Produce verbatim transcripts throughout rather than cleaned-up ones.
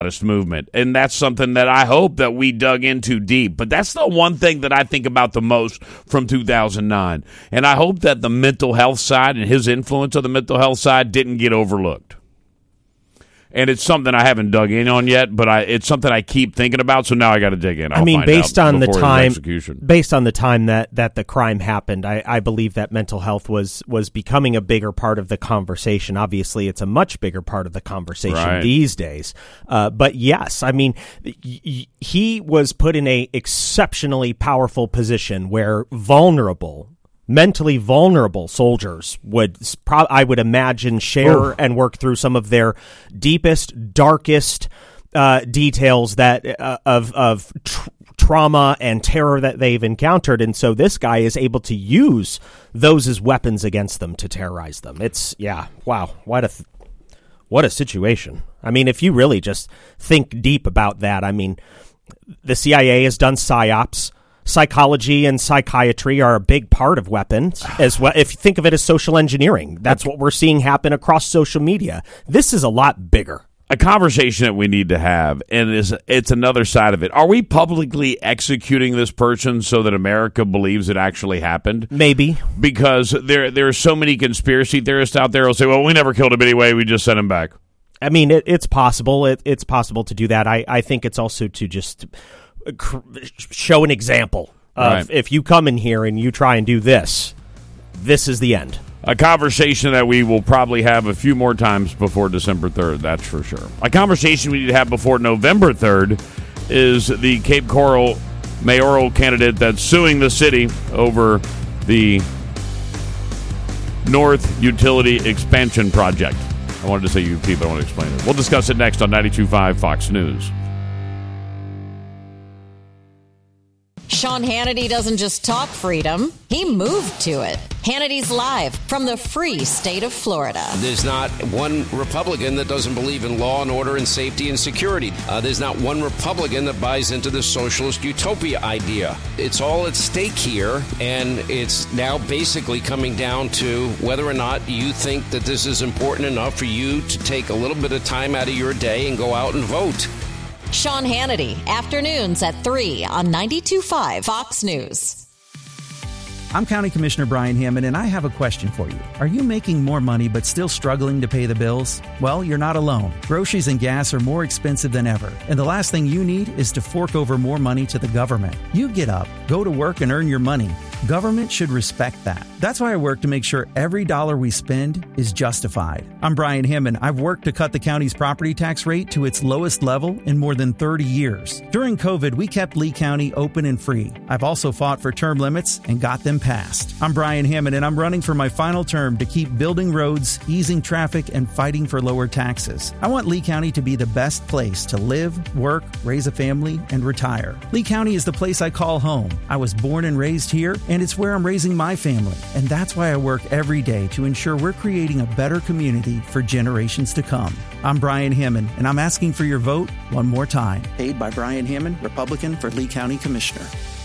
movement, and that's something that I hope that we dug into deep. But that's the one thing that I think about the most from two thousand nine, and I hope that the mental health side and his influence on the mental health side didn't get overlooked. And it's something I haven't dug in on yet, but I, it's something I keep thinking about. So now I got to dig in. I'll I mean, based on the time, execution. based on the time that, that the crime happened, I, I believe that mental health was was becoming a bigger part of the conversation. Obviously, it's a much bigger part of the conversation right. these days. Uh, but yes, I mean, y- y- he was put in a exceptionally powerful position where vulnerable. Mentally vulnerable soldiers would, I would imagine, share oh. and work through some of their deepest, darkest uh, details that uh, of of tr- trauma and terror that they've encountered, and so this guy is able to use those as weapons against them to terrorize them. It's yeah, wow, what a th- what a situation. I mean, if you really just think deep about that, I mean, the C I A has done psyops. Psychology and psychiatry are a big part of weapons as well. If you think of it as social engineering, that's what we're seeing happen across social media. This is a lot bigger. A conversation that we need to have, and is it's another side of it. Are we publicly executing this person so that America believes it actually happened? Maybe. Because there there are so many conspiracy theorists out there who will say, well, we never killed him anyway, we just sent him back. I mean, it, it's possible. It, it's possible to do that. I, I think it's also to just show an example of right. if you come in here and you try and do this, this is the end. A conversation that we will probably have a few more times before December third, that's for sure. A conversation we need to have before November third is the Cape Coral mayoral candidate that's suing the city over the North Utility Expansion Project. I wanted to say U P, but I want to explain it. We'll discuss it next on ninety-two point five Fox News. Sean Hannity doesn't just talk freedom, he moved to it. Hannity's live from the free state of Florida. There's not one Republican that doesn't believe in law and order and safety and security. Uh, there's not one Republican that buys into the socialist utopia idea. It's all at stake here, and it's now basically coming down to whether or not you think that this is important enough for you to take a little bit of time out of your day and go out and vote. Sean Hannity, afternoons at three on ninety-two point five Fox News. I'm County Commissioner Brian Hammond, and I have a question for you. Are you making more money but still struggling to pay the bills? Well, you're not alone. Groceries and gas are more expensive than ever, and the last thing you need is to fork over more money to the government. You get up, go to work, and earn your money. Government should respect that. That's why I work to make sure every dollar we spend is justified. I'm Brian Hammond. I've worked to cut the county's property tax rate to its lowest level in more than thirty years. During COVID, we kept Lee County open and free. I've also fought for term limits and got them passed. I'm Brian Hammond, and I'm running for my final term to keep building roads, easing traffic, and fighting for lower taxes. I want Lee County to be the best place to live, work, raise a family, and retire. Lee County is the place I call home. I was born and raised here, and it's where I'm raising my family. And that's why I work every day to ensure we're creating a better community for generations to come. I'm Brian Hammond, and I'm asking for your vote one more time. Paid by Brian Hammond, Republican for Lee County Commissioner.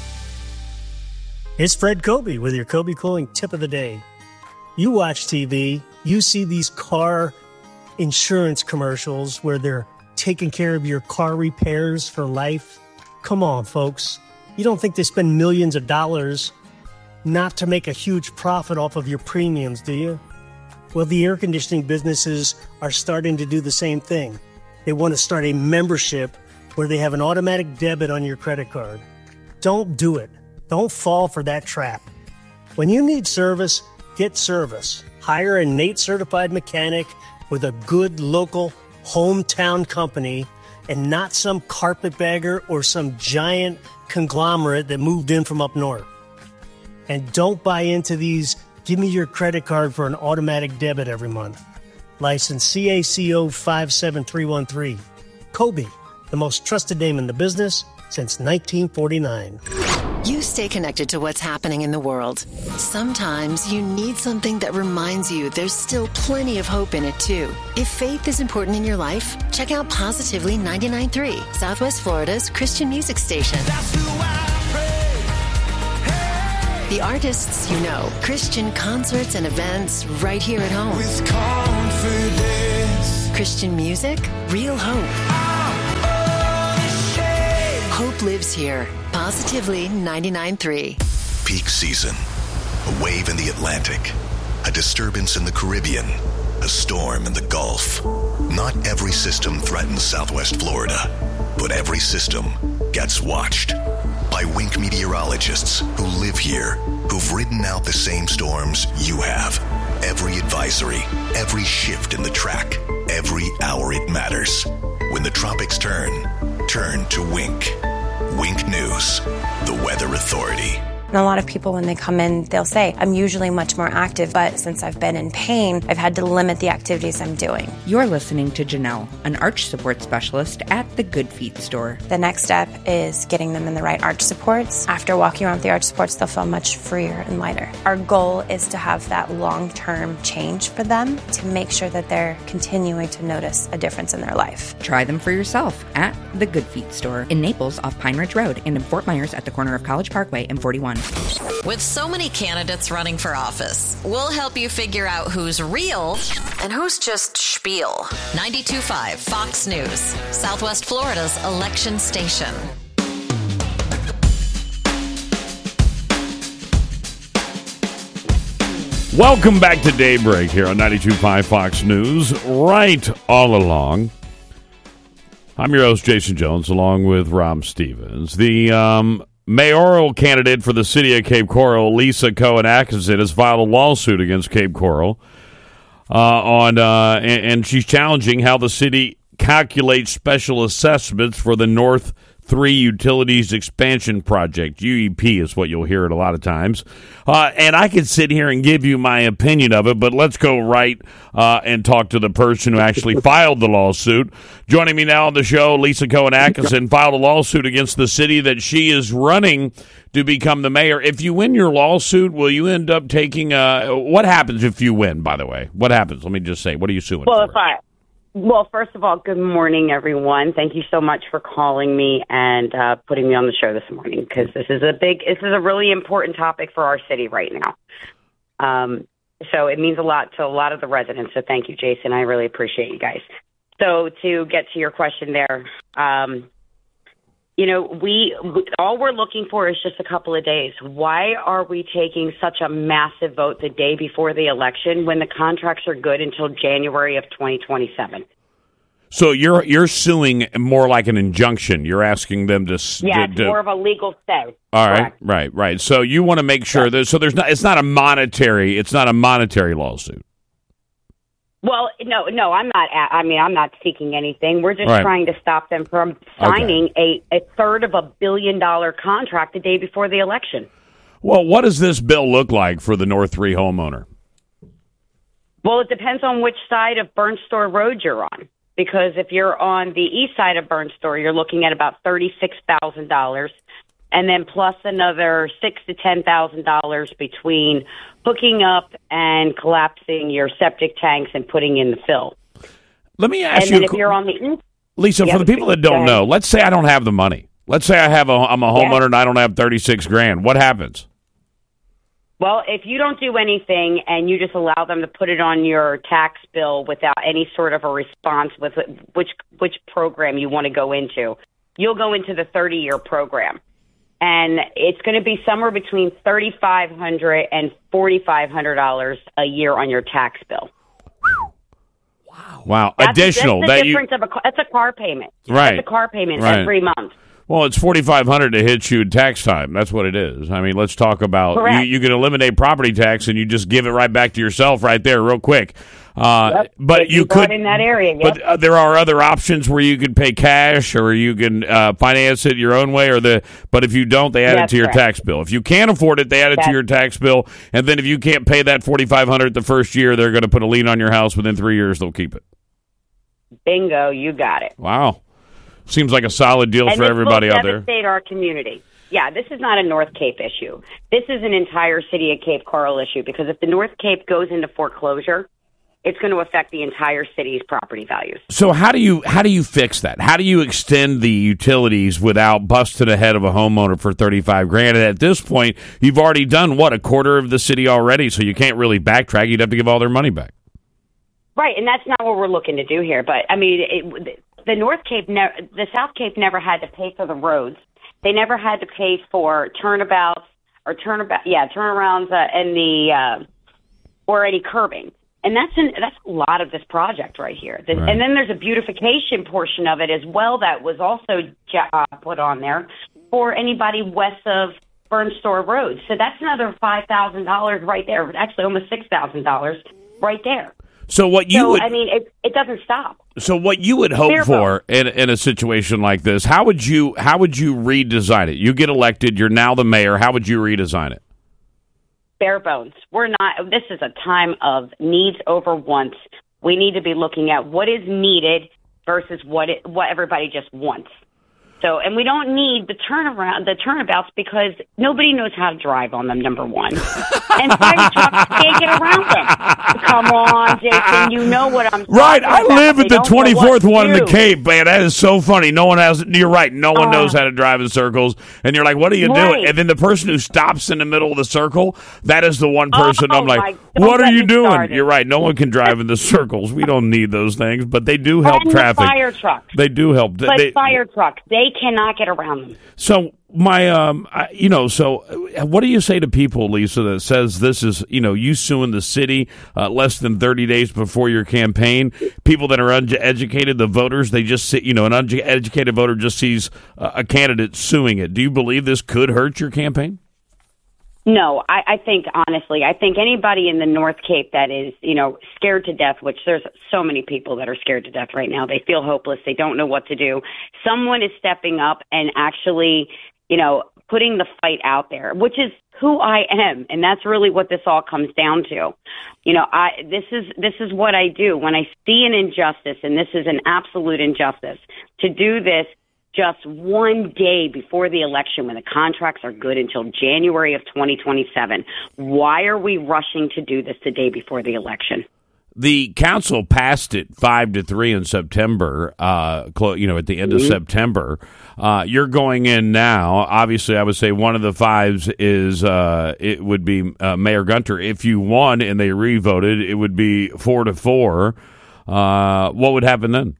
It's Fred Kobe with your Kobe Cooling Tip of the Day. You watch T V, you see these car insurance commercials where they're taking care of your car repairs for life. Come on, folks. You don't think they spend millions of dollars not to make a huge profit off of your premiums, do you? Well, the air conditioning businesses are starting to do the same thing. They want to start a membership where they have an automatic debit on your credit card. Don't do it. Don't fall for that trap. When you need service, get service. Hire a Nate certified mechanic with a good local hometown company and not some carpetbagger or some giant conglomerate that moved in from up north. And don't buy into these, give me your credit card for an automatic debit every month. License C A C O five seven three one three. Kobe, the most trusted name in the business since nineteen forty-nine. You stay connected to what's happening in the world. Sometimes you need something that reminds you there's still plenty of hope in it, too. If faith is important in your life, check out Positively ninety-nine point three, Southwest Florida's Christian music station. That's who I pray. Hey. The artists you know, Christian concerts and events right here at home. With confidence. Christian music, real hope. Hope lives here. Positively ninety-nine point three. Peak season. A wave in the Atlantic. A disturbance in the Caribbean. A storm in the Gulf. Not every system threatens Southwest Florida, but every system gets watched by Wink meteorologists who live here, who've ridden out the same storms you have. Every advisory, every shift in the track, every hour it matters. When the tropics turn, turn to Wink. Wink News, the Weather Authority. And a lot of people, when they come in, they'll say, I'm usually much more active, but since I've been in pain, I've had to limit the activities I'm doing. You're listening to Janelle, an arch support specialist at the Good Feet store. The next step is getting them in the right arch supports. After walking around with the arch supports, they'll feel much freer and lighter. Our goal is to have that long-term change for them to make sure that they're continuing to notice a difference in their life. Try them for yourself at the Good Feet store in Naples off Pine Ridge Road and in Fort Myers at the corner of College Parkway and forty-one. With so many candidates running for office, we'll help you figure out who's real and who's just spiel. ninety-two point five Fox News, Southwest Florida's election station. Welcome back to Daybreak here on ninety-two point five Fox News. Right all along. I'm your host, Jason Jones, along with Rob Stevens. The um, mayoral candidate for the city of Cape Coral, Lisa Cohen-Atkinson, has filed a lawsuit against Cape Coral. Uh, on uh, and, and she's challenging how the city calculates special assessments for the North three Utilities Expansion Project. U E P is what you'll hear it a lot of times. Uh, and I could sit here and give you my opinion of it, but let's go right uh, and talk to the person who actually filed the lawsuit. Joining me now on the show, Lisa Cohen-Atkinson filed a lawsuit against the city that she is running to become the mayor. If you win your lawsuit, will you end up taking a... What happens if you win, by the way? What happens? Let me just say, what are you suing well, for? If I, well, first of all, good morning, everyone. Thank you so much for calling me and uh, putting me on the show this morning, because this is a big, this is a really important topic for our city right now. Um, so it means a lot to a lot of the residents. So thank you, Jason. I really appreciate you guys. So to get to your question there, um, you know, we, we all we're looking for is just a couple of days. Why are we taking such a massive vote the day before the election when the contracts are good until January of twenty twenty-seven? So you're you're suing more like an injunction. You're asking them to... Yeah, to, it's more of a legal say. All right, Correct. right, right. So you want to make sure that... So there's not... It's not a monetary... It's not a monetary lawsuit. Well, no, no, I'm not. I mean, I'm not seeking anything. We're just right. trying to stop them from signing okay. a, a third of a billion dollar contract the day before the election. Well, what does this bill look like for the North three homeowner? Well, it depends on which side of Burn Store Road you're on. Because if you're on the east side of Burn Store, you're looking at about thirty-six thousand dollars. And then plus another six to ten thousand dollars between hooking up and collapsing your septic tanks and putting in the fill. Let me ask and you, then if you're on the east, Lisa, for the people that don't know, let's say I don't have the money. Let's say I have a, I'm a homeowner yeah. and I don't have thirty-six grand. What happens? Well, if you don't do anything and you just allow them to put it on your tax bill without any sort of a response with which which program you want to go into, you'll go into the thirty-year program. And it's going to be somewhere between thirty-five hundred dollars and forty-five hundred dollars a year on your tax bill. Wow. Wow. That's, Additional. That's the that difference you, of a, that's a car payment. Right. That's a car payment right. every month. Well, it's forty-five hundred dollars to hit you in tax time. That's what it is. I mean, let's talk about, you, you can eliminate property tax and you just give it right back to yourself right there real quick. Uh, yep. But you could, in that area, yep. but uh, there are other options where you could pay cash or you can uh, finance it your own way. Or the but if you don't, they add That's it to your correct. tax bill. If you can't afford it, they add it That's to your tax bill. And then if you can't pay that forty-five hundred dollars the first year, they're going to put a lien on your house. Within three years, they'll keep it. Bingo, you got it. Wow, seems like a solid deal and for everybody out there. Devastate our community. Yeah, this is not a North Cape issue. This is an entire city of Cape Coral issue, because if the North Cape goes into foreclosure, it's going to affect the entire city's property values. So how do you how do you fix that? How do you extend the utilities without busting the head of a homeowner for thirty-five grand? And at this point, you've already done, what, a quarter of the city already, so you can't really backtrack. You'd have to give all their money back. Right, and that's not what we're looking to do here. But, I mean, it, the North Cape, ne- the South Cape never had to pay for the roads. They never had to pay for turnabouts or turnabout, yeah, turnarounds uh, and the uh, or any curbing. And that's an, that's a lot of this project right here. The, Right. And then there's a beautification portion of it as well that was also uh, put on there for anybody west of Burn Store Road. So that's another five thousand dollars right there. Actually, almost six thousand dollars right there. So what you so, would, I mean, it, it doesn't stop. so what you would hope Bare for in, in a situation like this? How would you how would you redesign it? You get elected. You're now the mayor. How would you redesign it? Bare bones. We're not. This is a time of needs over wants. We need to be looking at what is needed versus what it, what everybody just wants. So, and we don't need the turnaround, the turnabouts, because nobody knows how to drive on them. Number one, and fire trucks can't get around them. Come on, Jason, you know what I'm. Right, I about. live They at the don't know what twenty-fourth to one in the do. Cape, man. That is so funny. No one has. You're right. No one Uh, knows how to drive in circles, and you're like, "What are you Right. doing?" And then the person who stops in the middle of the circle, that is the one person Oh, I'm like, my- don't "What are get you me doing?" started. You're right. No one can drive in the circles. We don't need those things, but they do help And traffic. the fire trucks. They do help. But They- fire trucks, they cannot get around them. So my, um, I, you know, so uh, what do you say to people, Lisa, that says this is, you know, you suing the city uh, less than thirty days before your campaign? People that are uneducated, the voters, they just see, you know, an uneducated voter just sees uh, a candidate suing it. Do you believe this could hurt your campaign? No, I, I think, honestly, I think anybody in the North Cape that is, you know, scared to death, which there's so many people that are scared to death right now. They feel hopeless. They don't know what to do. Someone is stepping up and actually, you know, putting the fight out there, which is who I am. And that's really what this all comes down to. You know, I, this is, this is what I do when I see an injustice, and this is an absolute injustice, to do this just one day before the election when the contracts are good until January of twenty twenty-seven. Why are we rushing to do this the day before the election? The council passed it five to three in September. Uh, clo- you know, at the end of Mhm. September, uh, you're going in now. Obviously, I would say one of the fives is uh, it would be uh, Mayor Gunter. If you won and they re-voted, it would be four to four. Uh, what would happen then?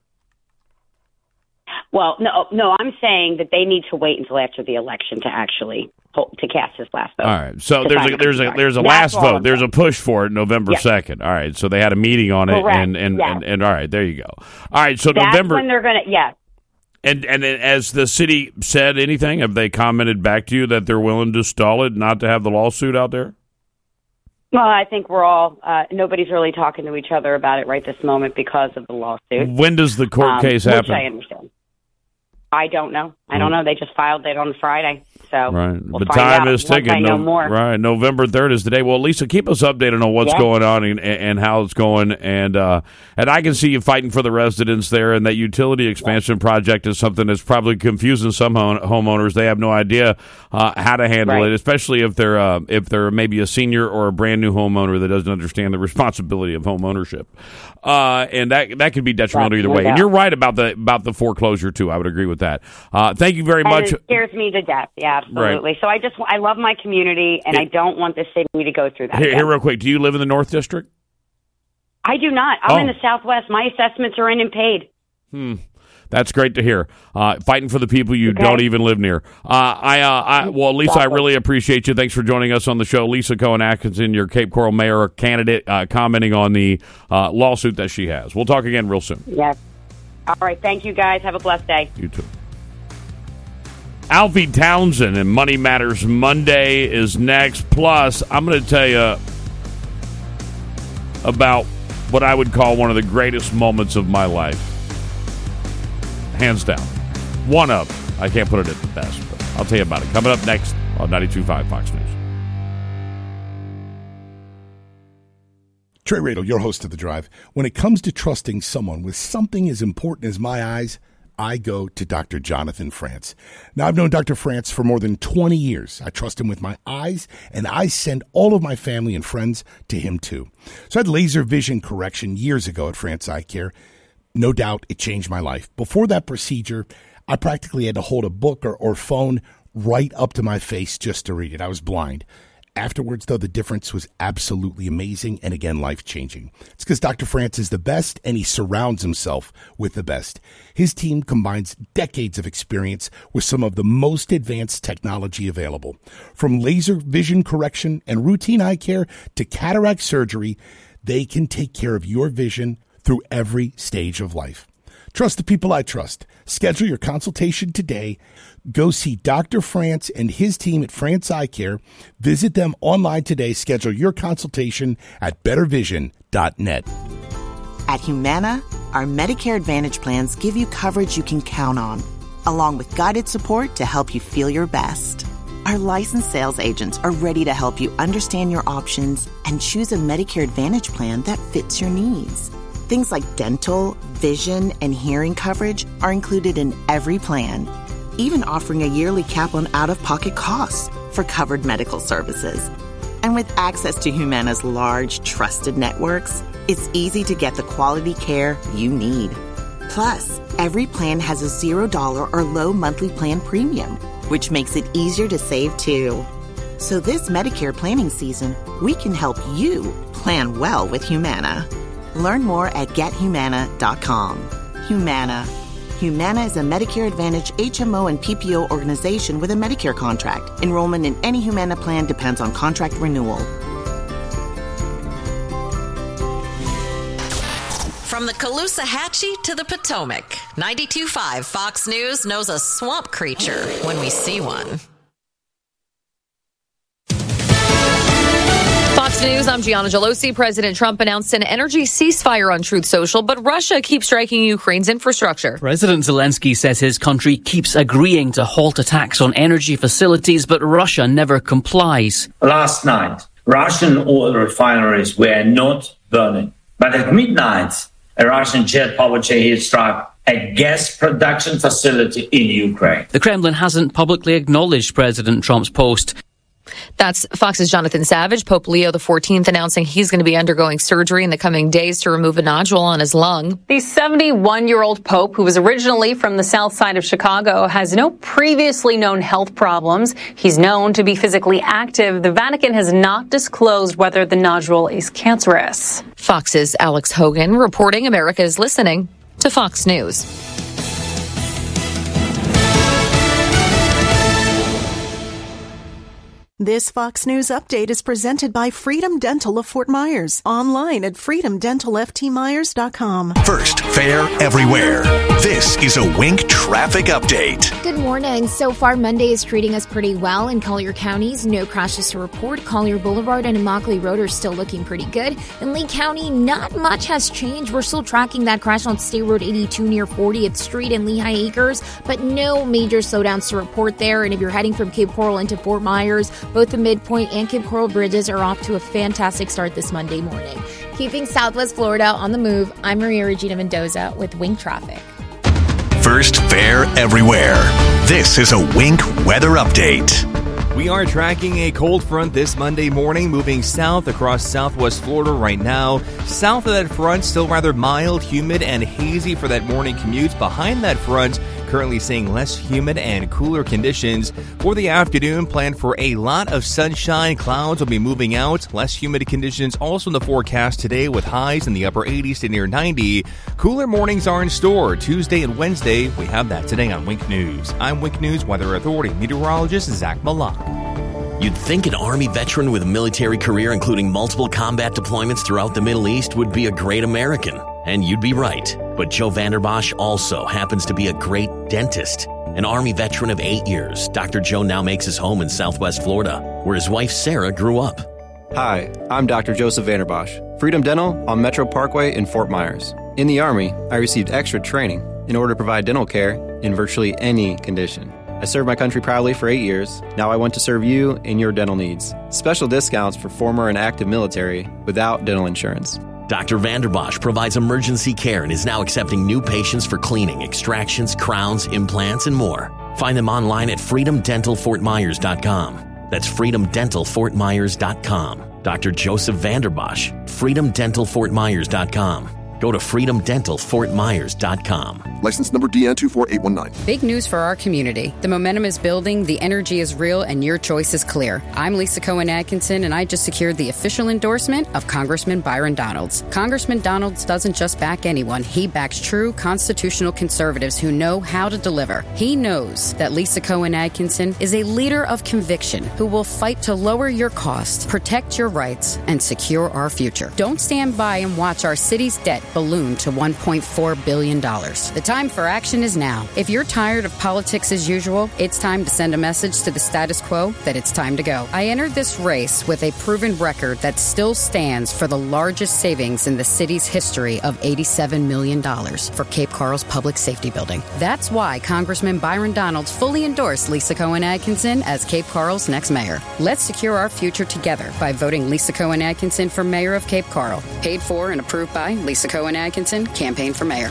Well, no, no, I'm saying that they need to wait until after the election to actually hold, to cast this last vote. All right. So To there's sign a there's a contract. there's a That's last all vote. I'm There's saying. a push for it November Yes. second. All right. So they had a meeting on it, Correct. and and, Yes. and and all right, there you go. All right. So That's November. when they're going to, yes. And and as the city said anything, have they commented back to you that they're willing to stall it, not to have the lawsuit out there? Well, I think we're all, uh, nobody's really talking to each other about it right this moment because of the lawsuit. When does the court Um, case which happen? I understand. I don't know. I don't know. They just filed it on Friday. So Right. we'll the find time out is once ticking. I know No- more. Right. November third is the day. Well, Lisa, keep us updated on what's Yeah. going on and, and how it's going. And uh, and I can see you fighting for the residents there. And that utility expansion project is something that's probably confusing some home- homeowners. They have no idea uh, how to handle Right. it, especially if they're uh, if they're maybe a senior or a brand new homeowner that doesn't understand the responsibility of home ownership. Uh, and that that could be detrimental Right, either no way. And doubt. you're right about the about the foreclosure too. I would agree with that. Uh, thank you very And much. it scares me to death. Yeah, absolutely. So I just, I love my community, and I don't want this city to go through that. Here, again. here, real quick. Do you live in the North District? I do not. I'm Oh. in the Southwest. My assessments are in and paid. Hmm. That's great to hear. Uh, fighting for the people you Okay. don't even live near. Uh, I, uh, I, well, Lisa, I really appreciate you. Thanks for joining us on the show. Lisa Cohen Atkinson, your Cape Coral mayor candidate, uh, commenting on the uh, lawsuit that she has. We'll talk again real soon. Yes. All right. Thank you, guys. Have a blessed day. You too. Alfie Townsend and Money Matters Monday is next. Plus, I'm going to tell you about what I would call one of the greatest moments of my life. Hands down. One of. I can't put it at the best, but I'll tell you about it. Coming up next on ninety-two point five Fox News. Trey Radel, your host of The Drive. When it comes to trusting someone with something as important as my eyes, I go to Doctor Jonathan France. Now, I've known Doctor France for more than twenty years. I trust him with my eyes, and I send all of my family and friends to him, too. So I had laser vision correction years ago at France Eye Care. No doubt it changed my life. Before that procedure, I practically had to hold a book or, or phone right up to my face just to read it. I was blind. Afterwards, though, the difference was absolutely amazing and, again, life-changing. It's because Doctor France is the best, and he surrounds himself with the best. His team combines decades of experience with some of the most advanced technology available. From laser vision correction and routine eye care to cataract surgery, they can take care of your vision through every stage of life. Trust the people I trust. Schedule your consultation today. Go see Doctor France and his team at France Eye Care. Visit them online today. Schedule your consultation at better vision dot net. At Humana, our Medicare Advantage plans give you coverage you can count on, along with guided support to help you feel your best. Our licensed sales agents are ready to help you understand your options and choose a Medicare Advantage plan that fits your needs. Things like dental, vision, and hearing coverage are included in every plan, even offering a yearly cap on out-of-pocket costs for covered medical services. And with access to Humana's large, trusted networks, it's easy to get the quality care you need. Plus, every plan has a zero dollar or low monthly plan premium, which makes it easier to save too. So this Medicare planning season, we can help you plan well with Humana. Learn more at get humana dot com. Humana. Humana is a Medicare Advantage H M O and P P O organization with a Medicare contract. Enrollment in any Humana plan depends on contract renewal. From the Caloosahatchee to the Potomac, ninety-two point five Fox News knows a swamp creature when we see one. Fox News, I'm Gianna Gelosi. President Trump announced an energy ceasefire on Truth Social, but Russia keeps striking Ukraine's infrastructure. President Zelensky says his country keeps agreeing to halt attacks on energy facilities, but Russia never complies. Last night, Russian oil refineries were not burning. But at midnight, a Russian jet powered Shahed struck a gas production facility in Ukraine. The Kremlin hasn't publicly acknowledged President Trump's post. That's Fox's Jonathan Savage. Pope Leo the fourteenth announcing he's going to be undergoing surgery in the coming days to remove a nodule on his lung. The seventy-one-year-old Pope, who was originally from the south side of Chicago, has no previously known health problems. He's known to be physically active. The Vatican has not disclosed whether the nodule is cancerous. Fox's Alex Hogan reporting America is listening to Fox News. This Fox News update is presented by Freedom Dental of Fort Myers. Online at freedom dental f t myers dot com. First, fair everywhere. This is a Wink traffic update. Good morning. So far, Monday is treating us pretty well in Collier counties. No crashes to report. Collier Boulevard and Immokalee Road are still looking pretty good. In Lee County, not much has changed. We're still tracking that crash on State Road eighty-two near fortieth Street in Lehigh Acres, but no major slowdowns to report there. And if you're heading from Cape Coral into Fort Myers, both the Midpoint and Cape Coral bridges are off to a fantastic start this Monday morning. Keeping Southwest Florida on the move, I'm Maria Regina Mendoza with Wink Traffic. First, fair everywhere. This is a Wink weather update. We are tracking a cold front this Monday morning, moving south across southwest Florida right now. South of that front, still rather mild, humid, and hazy for that morning commute. Behind that front, currently seeing less humid and cooler conditions. For the afternoon, planned for a lot of sunshine. Clouds will be moving out. Less humid conditions also in the forecast today, with highs in the upper eighties to near ninety. Cooler mornings are in store. Tuesday and Wednesday, we have that today on Wink News. I'm Wink News Weather Authority meteorologist Zach Milan. You'd think an Army veteran with a military career including multiple combat deployments throughout the Middle East would be a great American. And you'd be right. But Joe Vanderbosch also happens to be a great dentist. An Army veteran of eight years, Doctor Joe now makes his home in Southwest Florida, where his wife Sarah grew up. Hi, I'm Doctor Joseph Vanderbosch, Freedom Dental on Metro Parkway in Fort Myers. In the Army, I received extra training in order to provide dental care in virtually any condition. I served my country proudly for eight years. Now I want to serve you in your dental needs. Special discounts for former and active military without dental insurance. Doctor Vanderbosch provides emergency care and is now accepting new patients for cleaning, extractions, crowns, implants, and more. Find them online at freedom dental fort myers dot com. That's freedom dental fort myers dot com. Doctor Joseph Vanderbosch, freedom dental fort myers dot com. Go to freedom dental fort myers dot com. License number D N two four eight one nine. Big news for our community. The momentum is building, the energy is real, and your choice is clear. I'm Lisa Cohen Atkinson, and I just secured the official endorsement of Congressman Byron Donalds. Congressman Donalds doesn't just back anyone. He backs true constitutional conservatives who know how to deliver. He knows that Lisa Cohen Atkinson is a leader of conviction who will fight to lower your costs, protect your rights, and secure our future. Don't stand by and watch our city's debt balloon to one point four billion dollars. The time for action is now. If you're tired of politics as usual, it's time to send a message to the status quo that it's time to go. I entered this race with a proven record that still stands for the largest savings in the city's history of eighty-seven million dollars for Cape Coral's public safety building. That's why Congressman Byron Donalds fully endorsed Lisa Cohen Atkinson as Cape Coral's next mayor. Let's secure our future together by voting Lisa Cohen Atkinson for mayor of Cape Coral. Paid for and approved by Lisa Cohen Atkinson, campaign for mayor.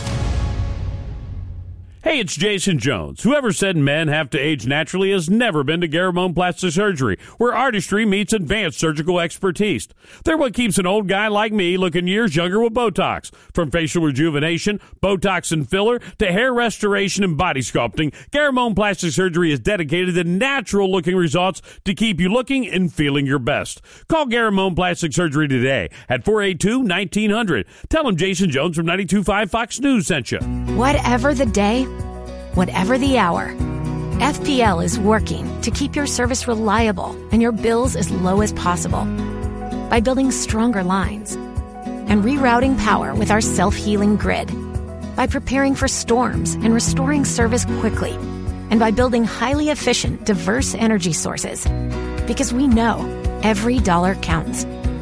Hey, it's Jason Jones. Whoever said men have to age naturally has never been to Garamone Plastic Surgery, where artistry meets advanced surgical expertise. They're what keeps an old guy like me looking years younger with Botox. From facial rejuvenation, Botox and filler, to hair restoration and body sculpting, Garamone Plastic Surgery is dedicated to natural-looking results to keep you looking and feeling your best. Call Garamone Plastic Surgery today at four eight two, one nine hundred. Tell them Jason Jones from ninety-two point five Fox News sent you. Whatever the day, whatever the hour, F P L is working to keep your service reliable and your bills as low as possible by building stronger lines and rerouting power with our self-healing grid, by preparing for storms and restoring service quickly, and by building highly efficient, diverse energy sources. Because we know every dollar counts.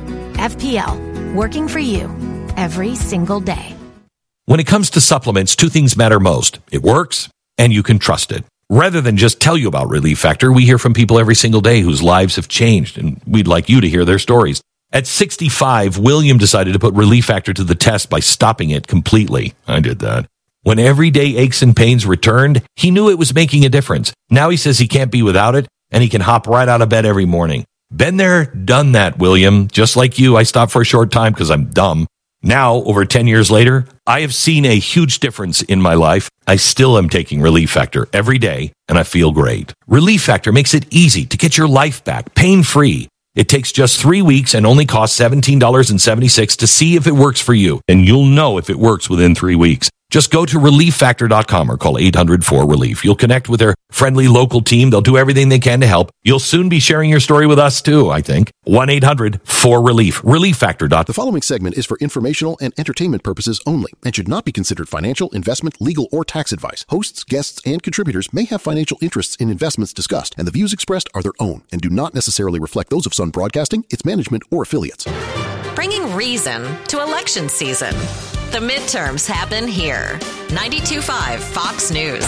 F P L, working for you every single day. When it comes to supplements, two things matter most. It works, and you can trust it. Rather than just tell you about Relief Factor, we hear from people every single day whose lives have changed, and we'd like you to hear their stories. At sixty-five, William decided to put Relief Factor to the test by stopping it completely. I did that. When everyday aches and pains returned, he knew it was making a difference. Now he says he can't be without it, and he can hop right out of bed every morning. Been there, done that, William. Just like you, I stopped for a short time because I'm dumb. Now, over ten years later, I have seen a huge difference in my life. I still am taking Relief Factor every day, and I feel great. Relief Factor makes it easy to get your life back, pain-free. It takes just three weeks and only costs seventeen dollars and seventy-six cents to see if it works for you, and you'll know if it works within three weeks. Just go to relief factor dot com or call eight hundred four relief. You'll connect with their friendly local team. They'll do everything they can to help. You'll soon be sharing your story with us, too, I think. one eight hundred four relief. relief factor dot com. The following segment is for informational and entertainment purposes only and should not be considered financial, investment, legal, or tax advice. Hosts, guests, and contributors may have financial interests in investments discussed, and the views expressed are their own and do not necessarily reflect those of Sun Broadcasting, its management, or affiliates. Bringing reason to election season. The midterms happen here. ninety-two point five Fox News.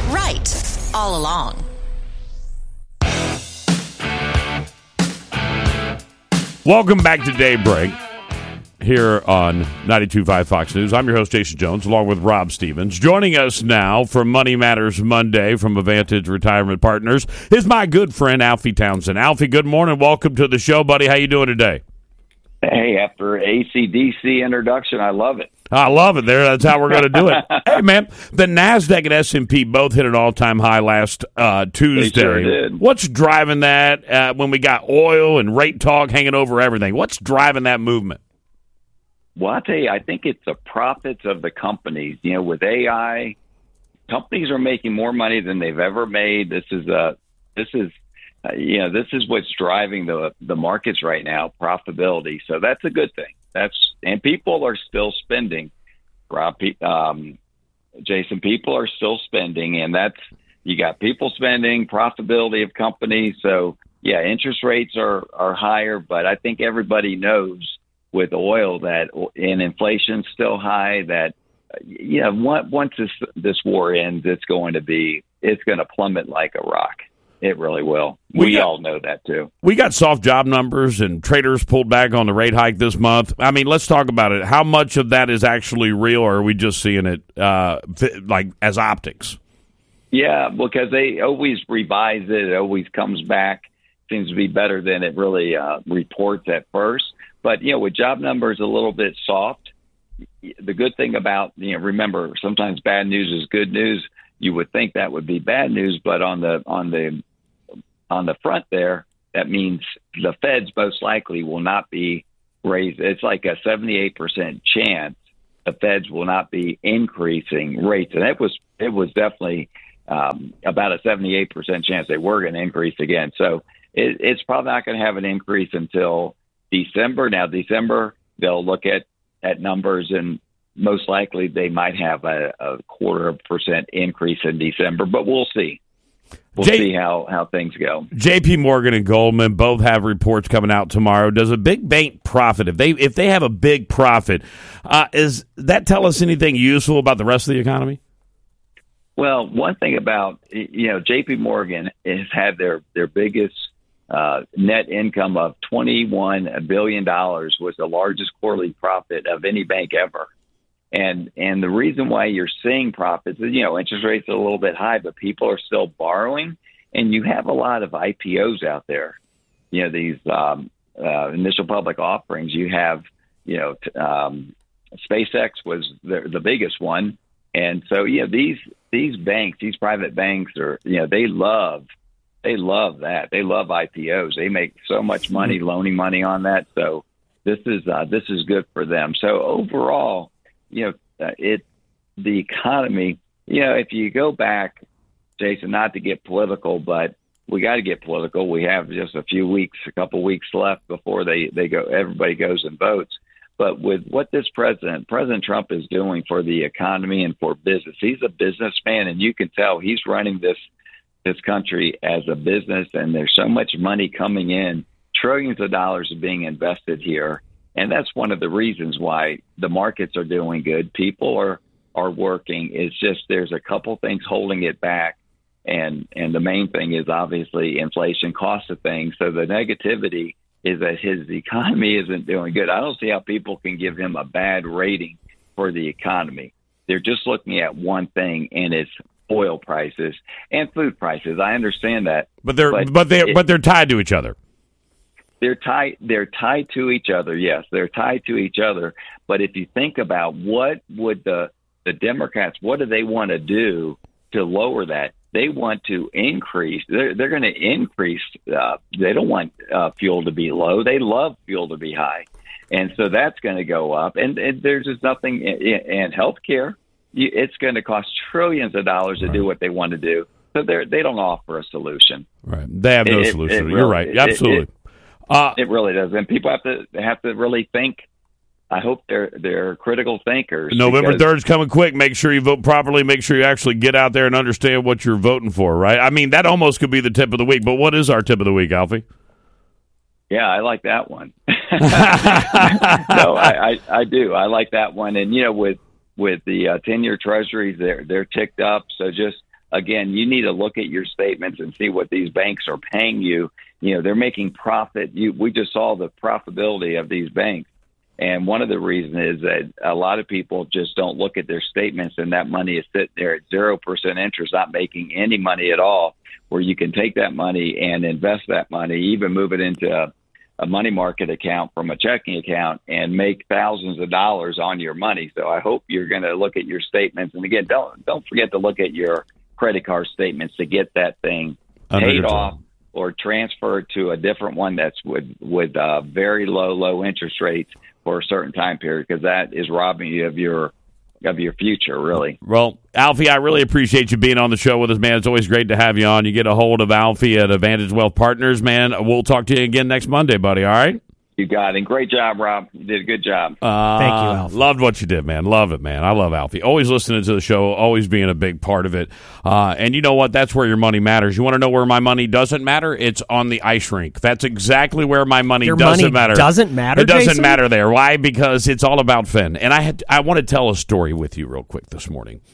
Right. All along. Welcome back to Daybreak here on ninety-two point five Fox News. I'm your host, Jason Jones, along with Rob Stevens. Joining us now for Money Matters Monday from Avantage Retirement Partners is my good friend, Alfie Townsend. Alfie, good morning. Welcome to the show, buddy. How you doing today? Hey, after A C D C introduction, I love it. I love it there. That's how we're going to do it. Hey, man, the NASDAQ and S and P both hit an all-time high last uh, Tuesday. They sure did. What's driving that uh, when we got oil and rate talk hanging over everything? What's driving that movement? Well, I'll tell you, I think it's the profits of the companies. You know, with A I, companies are making more money than they've ever made. This is a, this is, uh, you know, this is what's driving the the markets right now, profitability. So that's a good thing. That's and people are still spending. Rob, um, Jason, people are still spending, and that's you got people spending, profitability of companies. So yeah, interest rates are are higher, but I think everybody knows with oil that and inflation's still high that you know once this this war ends, it's going to be it's going to plummet like a rock. It really will. We, we got, all know that, too. We got soft job numbers, and traders pulled back on the rate hike this month. I mean, let's talk about it. How much of that is actually real, or are we just seeing it uh, like as optics? Yeah, because they always revise it. It always comes back. Seems to be better than it really uh, reports at first. But, you know, with job numbers a little bit soft, the good thing about, you know, remember, sometimes bad news is good news. You would think that would be bad news, but on the on the on the front there, that means the Feds most likely will not be raised. It's like a seventy-eight percent chance the Feds will not be increasing rates, and it was it was definitely um, about a seventy-eight percent chance they were going to increase again. So it, it's probably not going to have an increase until December. Now, December, they'll look at, at numbers, and most likely they might have a, a quarter of a percent increase in December, but we'll see. We'll J- see how, how things go. J P Morgan and Goldman both have reports coming out tomorrow. Does a big bank profit, if they if they have a big profit, uh, is that tell us anything useful about the rest of the economy? Well, one thing about, you know, J P Morgan has had their, their biggest uh, net income of twenty-one billion dollars, was the largest quarterly profit of any bank ever. And and the reason why you're seeing profits is, you know, interest rates are a little bit high, but people are still borrowing, and you have a lot of I P Os out there. You know, these um, uh, initial public offerings. You have, you know, t- um, SpaceX was the, the biggest one, and so you know these these banks, these private banks are, you know, they love they love that. They love I P Os. They make so much money loaning money on that. So this is uh, this is good for them. So overall, you know, uh, it the economy, you know, if you go back, Jason, not to get political, but we got to get political. We have just a few weeks, a couple weeks left before they, they go, everybody goes and votes. But with what this president, President Trump is doing for the economy and for business, he's a businessman, and you can tell he's running this this country as a business, and there's so much money coming in, trillions of dollars are being invested here. And that's one of the reasons why the markets are doing good. People are, are working. It's just there's a couple things holding it back. And and the main thing is obviously inflation, cost of things. So the negativity is that his economy isn't doing good. I don't see how people can give him a bad rating for the economy. They're just looking at one thing, and it's oil prices and food prices. I understand that. But they're but, but they but they're tied to each other. They're tied. They're tied to each other. Yes, they're tied to each other. But if you think about what would the the Democrats, what do they want to do to lower that? They want to increase. They're they're going to increase. Uh, they don't want uh, fuel to be low. They love fuel to be high, and so that's going to go up. And, and there's just nothing in, in healthcare. It's going to cost trillions of dollars to right. do what they want to do. So they they don't offer a solution. Right. They have no it, solution. It, it You're really, right. Absolutely. It, it, Uh, it really does, and people have to have to really think. I hope they're they're critical thinkers. November third is coming quick. Make sure you vote properly. Make sure you actually get out there and understand what you're voting for. Right? I mean, that almost could be the tip of the week. But what is our tip of the week, Alfie? Yeah, I like that one. no, I, I I do. I like that one. And you know, with with the uh, ten-year treasuries, they're they're ticked up. So just again, you need to look at your statements and see what these banks are paying you. You know, they're making profit. You, we just saw the profitability of these banks. And one of the reasons is that a lot of people just don't look at their statements, and that money is sitting there at zero percent interest, not making any money at all, where you can take that money and invest that money, even move it into a, a money market account from a checking account and make thousands of dollars on your money. So I hope you're going to look at your statements. And again, don't, don't forget to look at your credit card statements to get that thing paid off or transfer to a different one that's with with uh, very low low interest rates for a certain time period, because that is robbing you of your of your future, really. Well, Alfie, I really appreciate you being on the show with us, man. It's always great to have you on. You get a hold of Alfie at Advantage Wealth Partners, man. We'll talk to you again next Monday, buddy. All right. You got it. Great job, Rob. You did a good job. Uh, Thank you, Alfie. Loved what you did, man. Love it, man. I love Alfie. Always listening to the show, always being a big part of it. Uh, and you know what? That's where your money matters. You want to know where my money doesn't matter? It's on the ice rink. That's exactly where my money your doesn't money matter. doesn't matter, It doesn't Jason? matter there. Why? Because it's all about Finn. And I had I want to tell a story with you real quick this morning.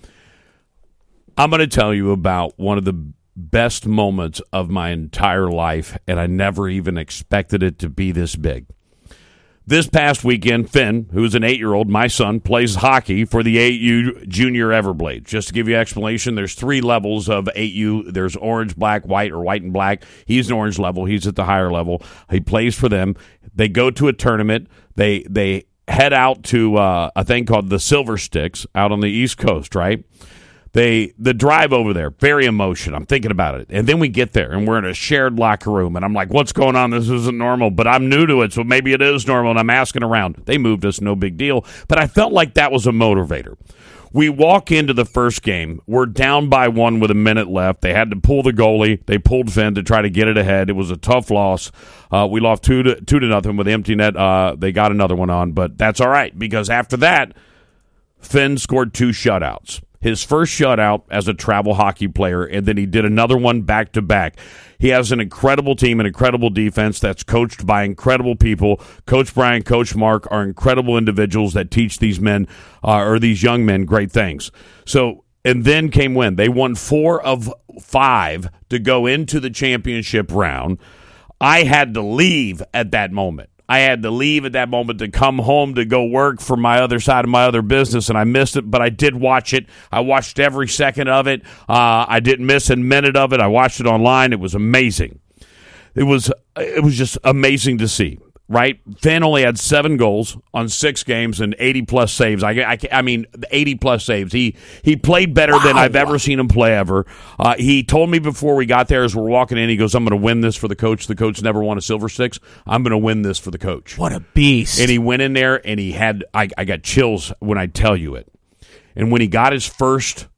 I'm going to tell you about one of the best moments of my entire life, and I never even expected it to be this big. This past weekend, Finn, who's an eight-year-old, my son, plays hockey for the A U Junior Everblades. Just to give you an explanation, there's three levels of A U. There's orange, black, white, or white and black. He's an orange level. He's at the higher level. He plays for them. They go to a tournament. They they head out to uh, a thing called the Silver Sticks out on the East Coast, right? They the drive over there, very emotional. I'm thinking about it. And then we get there, and we're in a shared locker room, and I'm like, what's going on? This isn't normal, but I'm new to it, so maybe it is normal, and I'm asking around. They moved us, no big deal. But I felt like that was a motivator. We walk into the first game. We're down by one with a minute left. They had to pull the goalie. They pulled Finn to try to get it ahead. It was a tough loss. Uh, we lost two to, two to nothing with the empty net. Uh, they got another one on, but that's all right, because after that, Finn scored two shutouts. His first shutout as a travel hockey player, and then he did another one back-to-back. He has an incredible team, an incredible defense that's coached by incredible people. Coach Brian, Coach Mark are incredible individuals that teach these men, uh, or these young men, great things. So, and then came when? They won four of five to go into the championship round. I had to leave at that moment. I had to leave at that moment to come home to go work for my other side of my other business, and I missed it, but I did watch it. I watched every second of it. Uh, I didn't miss a minute of it. I watched it online. It was amazing. It was it was just amazing to see, right? Finn only had seven goals on six games and eighty-plus saves. I, I, I mean, eighty-plus saves. He he played better wow. than I've ever seen him play ever. Uh, he told me before we got there as we're walking in, he goes, I'm going to win this for the coach. The coach never won a Silver Sticks. I'm going to win this for the coach. What a beast. And he went in there, and he had, I, I got chills when I tell you it. And when he got his first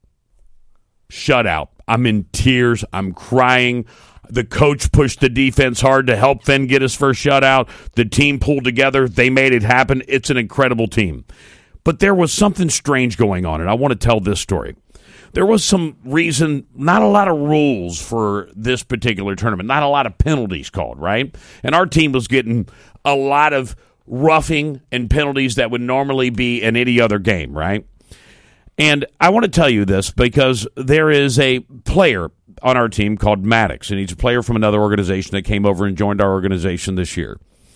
shutout, I'm in tears. I'm crying. The coach pushed the defense hard to help Finn get his first shutout. The team pulled together. They made it happen. It's an incredible team. But there was something strange going on, and I want to tell this story. There was some reason, not a lot of rules for this particular tournament, not a lot of penalties called, right? And our team was getting a lot of roughing and penalties that would normally be in any other game, right? And I want to tell you this because there is a player on our team called Maddox, and he's a player from another organization that came over and joined our organization this year.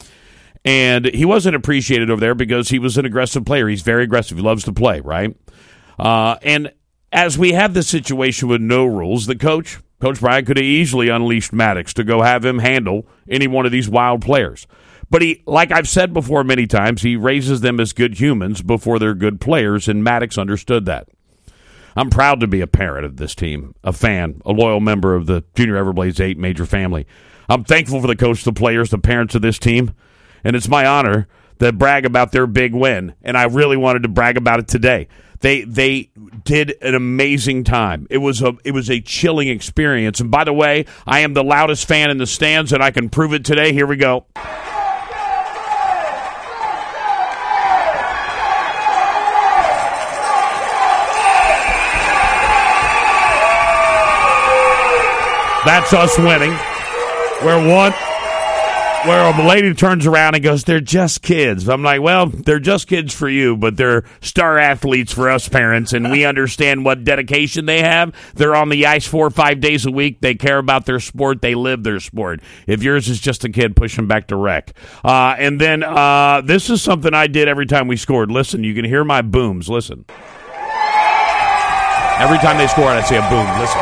And he wasn't appreciated over there because he was an aggressive player. He's very aggressive. He loves to play, right? Uh, and as we have this situation with no rules, the coach, Coach Brian, could have easily unleashed Maddox to go have him handle any one of these wild players. But he, like I've said before many times, he raises them as good humans before they're good players, and Maddox understood that. I'm proud to be a parent of this team, a fan, a loyal member of the Junior Everblades eight major family. I'm thankful for the coach, the players, the parents of this team, and it's my honor to brag about their big win, and I really wanted to brag about it today. They they did an amazing time. It was a it was a chilling experience. And by the way, I am the loudest fan in the stands, and I can prove it today. Here we go. That's us winning. We're one. Where a lady turns around and goes, they're just kids. I'm like, well, they're just kids for you, but they're star athletes for us parents, and we understand what dedication they have. They're on the ice four or five days a week. They care about their sport. They live their sport. If yours is just a kid, push them back to rec. Uh, and then uh, this is something I did every time we scored. Listen, you can hear my booms. Listen. Every time they scored, I'd say a boom. Listen.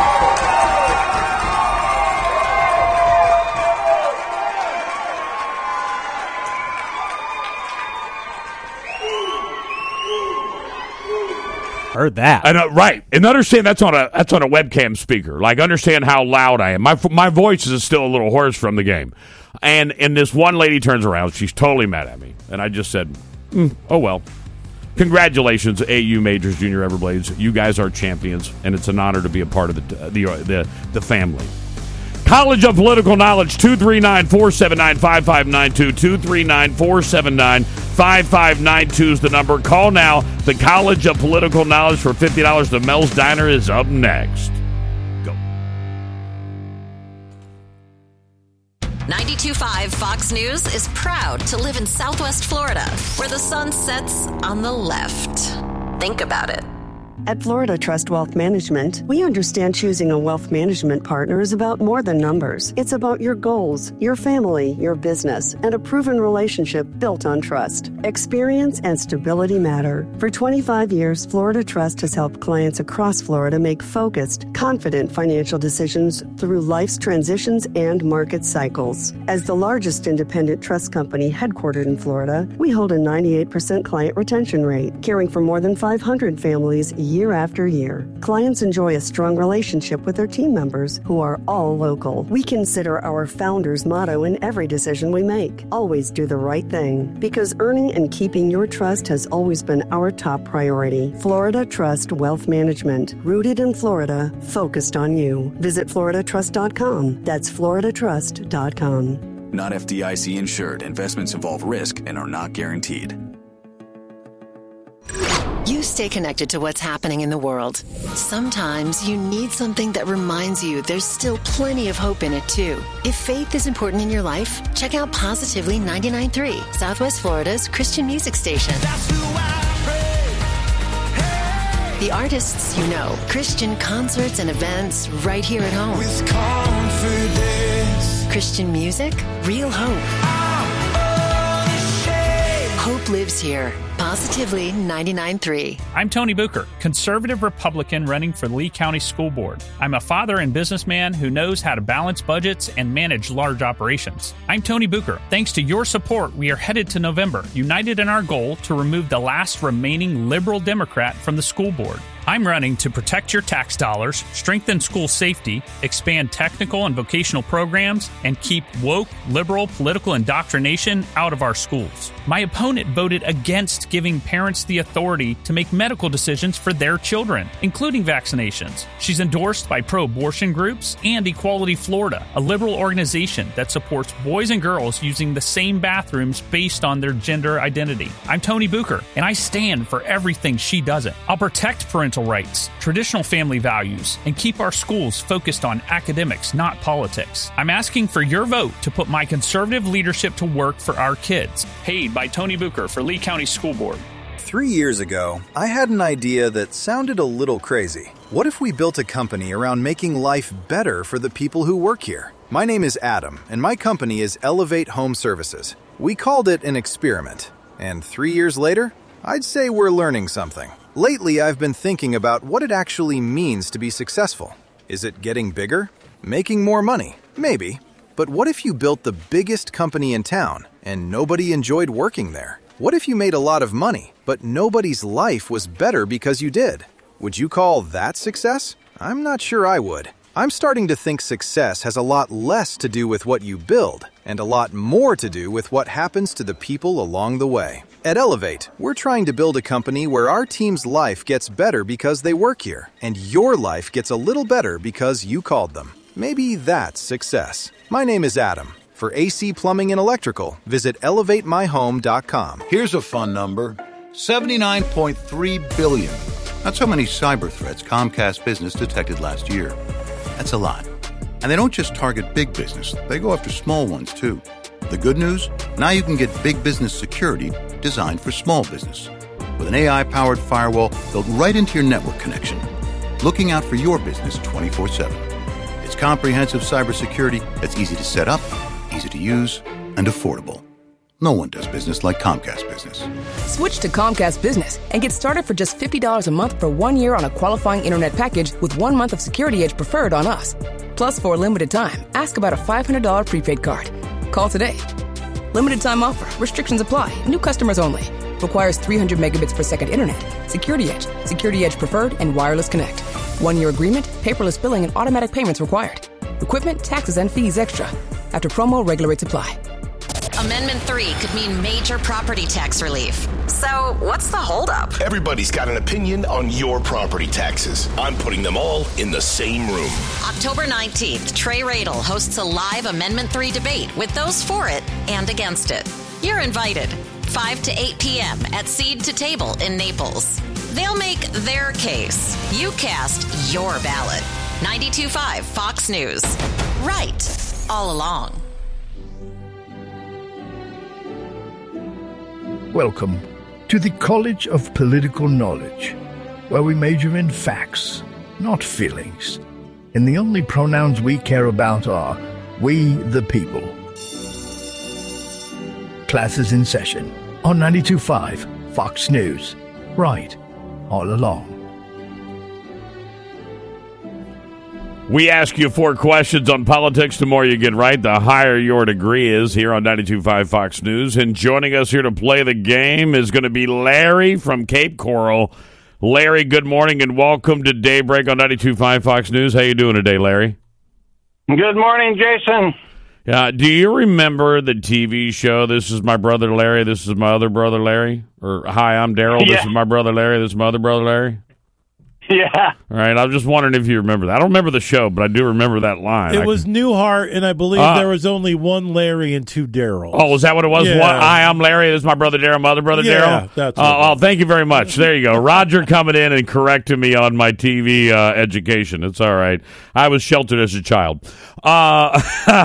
Heard that. And, uh, right. And understand that's on a that's on a webcam speaker. Like, understand how loud I am. My my voice is still a little hoarse from the game. And and this one lady turns around. She's totally mad at me. And I just said, mm, oh, well. Congratulations, A U Majors Junior Everblades. You guys are champions, and it's an honor to be a part of the the the, the family. College of Political Knowledge, two three nine, four seven nine, five five nine two, two three nine, four seven nine, five five nine two is the number. Call now. The College of Political Knowledge for fifty dollars. The Mel's Diner is up next. Go. ninety-two point five Fox News is proud to live in Southwest Florida, where the sun sets on the left. Think about it. At Florida Trust Wealth Management, we understand choosing a wealth management partner is about more than numbers. It's about your goals, your family, your business, and a proven relationship built on trust. Experience and stability matter. For twenty-five years, Florida Trust has helped clients across Florida make focused, confident financial decisions through life's transitions and market cycles. As the largest independent trust company headquartered in Florida, we hold a ninety-eight percent client retention rate, caring for more than five hundred families year after year. Clients enjoy a strong relationship with their team members, who are all local. We consider our founders' motto in every decision we make: always do the right thing, because earning and keeping your trust has always been our top priority. Florida Trust Wealth Management, rooted in Florida, focused on you. Visit florida trust dot com. That's florida trust dot com. Not F D I C insured. Investments involve risk and are not guaranteed. You stay connected to what's happening in the world. Sometimes you need something that reminds you there's still plenty of hope in it, too. If faith is important in your life, check out Positively ninety-nine point three, Southwest Florida's Christian music station. That's who I pray. Hey. The artists you know, Christian concerts and events right here at home. With confidence. Christian music, real hope. Hope lives here. Positively ninety-nine point three. I'm Tony Booker, conservative Republican running for Lee County School Board. I'm a father and businessman who knows how to balance budgets and manage large operations. I'm Tony Booker. Thanks to your support, we are headed to November, united in our goal to remove the last remaining liberal Democrat from the school board. I'm running to protect your tax dollars, strengthen school safety, expand technical and vocational programs, and keep woke, liberal political indoctrination out of our schools. My opponent voted against giving parents the authority to make medical decisions for their children, including vaccinations. She's endorsed by pro-abortion groups and Equality Florida, a liberal organization that supports boys and girls using the same bathrooms based on their gender identity. I'm Tony Booker, and I stand for everything she doesn't. I'll protect parental rights, traditional family values, and keep our schools focused on academics, not politics. I'm asking for your vote to put my conservative leadership to work for our kids. Paid by Tony Booker for Lee County School Board. Three years ago, I had an idea that sounded a little crazy. What if we built a company around making life better for the people who work here? My name is Adam, and my company is Elevate Home Services. We called it an experiment. And three years later, I'd say we're learning something. Lately, I've been thinking about what it actually means to be successful. Is it getting bigger? Making more money? Maybe. But what if you built the biggest company in town and nobody enjoyed working there? What if you made a lot of money, but nobody's life was better because you did? Would you call that success? I'm not sure I would. I'm starting to think success has a lot less to do with what you build and a lot more to do with what happens to the people along the way. At Elevate, we're trying to build a company where our team's life gets better because they work here, and your life gets a little better because you called them. Maybe that's success. My name is Adam. For A C Plumbing and Electrical, visit elevate my home dot com. Here's a fun number. seventy-nine point three billion. That's how many cyber threats Comcast Business detected last year. That's a lot. And they don't just target big business. They go after small ones, too. The good news? Now you can get big business security designed for small business. With an A I-powered firewall built right into your network connection. Looking out for your business twenty-four seven. It's comprehensive cybersecurity that's easy to set up, easy to use, and affordable. No one does business like Comcast Business. Switch to Comcast Business and get started for just fifty dollars a month for one year on a qualifying internet package with one month of Security Edge Preferred on us. Plus, for a limited time, ask about a five hundred dollars prepaid card. Call today. Limited time offer. Restrictions apply. New customers only. Requires three hundred megabits per second internet. Security Edge. Security Edge Preferred and Wireless Connect. One-year agreement, paperless billing, and automatic payments required. Equipment, taxes, and fees extra. After promo, regular rates apply. Amendment three could mean major property tax relief. So, what's the holdup? Everybody's got an opinion on your property taxes. I'm putting them all in the same room. October nineteenth, Trey Radel hosts a live Amendment three debate with those for it and against it. You're invited. five to eight p.m. at Seed to Table in Naples. They'll make their case. You cast your ballot. ninety-two point five Fox News. Right. All along. Welcome to the College of Political Knowledge, where we major in facts, not feelings. And the only pronouns we care about are we the people. Class is in session on ninety-two point five Fox News. Right, all along. We ask you four questions on politics. The more you get right, the higher your degree is here on ninety-two point five Fox News. And joining us here to play the game is going to be Larry from Cape Coral. Larry, good morning and welcome to Daybreak on ninety-two point five Fox News. How you doing today, Larry? Good morning, Jason. Uh, do you remember the T V show, This Is My Brother Larry, This Is My Other Brother Larry? Or, Hi, I'm Daryl, Yeah. This is my brother Larry, This is my other brother Larry? Yeah. All right, I was just wondering if you remember that. I don't remember the show, but I do remember that line. It I was can- Newhart, and I believe Ah. there was only one Larry and two Daryls. Oh, was that what it was? Yeah. What? Hi, I'm Larry. This is my brother Daryl, my other brother Yeah, Daryl. that's uh, what it oh, thank you very much. There you go. Roger coming in and correcting me on my T V uh, education. It's all right. I was sheltered as a child. Uh,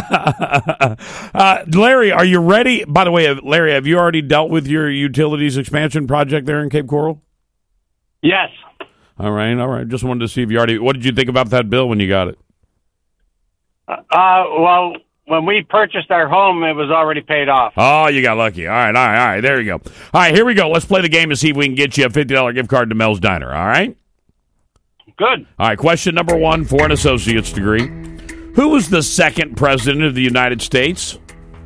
uh, Larry, are you ready? By the way, Larry, have you already dealt with your utilities expansion project there in Cape Coral? Yes. All right, all right. Just wanted to see if you already. What did you think about that bill when you got it? Uh, well, when we purchased our home, it was already paid off. Oh, you got lucky. All right, all right, all right. There you go. All right, here we go. Let's play the game and see if we can get you a fifty dollars gift card to Mel's Diner. All right? Good. All right, question number one for an associate's degree. Who was the second president of the United States?